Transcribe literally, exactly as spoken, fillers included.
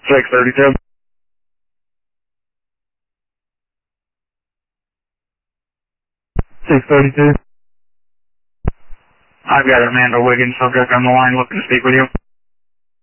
six thirty-two. six thirty-two. I've got Amanda Wiggins, subject on the line, looking to speak with you.